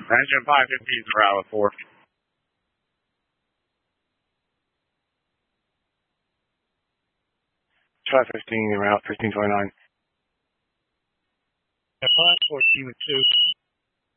Engine 550 is around 4. 515, route 1529. 514 with 2.